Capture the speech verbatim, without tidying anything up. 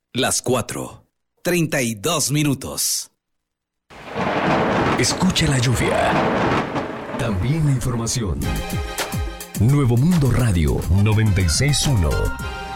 Las cuatro, treinta y dos minutos. Escucha la lluvia. También la información. Nuevo Mundo Radio noventa y seis punto uno.